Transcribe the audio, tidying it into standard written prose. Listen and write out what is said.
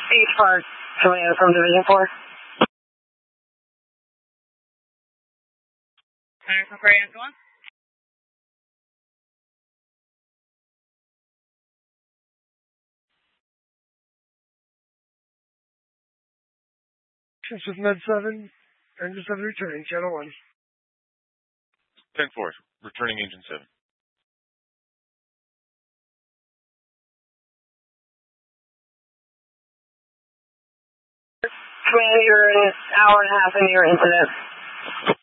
H Park, coming in from Division 4. Anderson Prairie, answer 1. This is Med 7, Engine 7 returning, Channel 1. 10-4, returning Engine 7. Command, you're an hour and a half into your incident.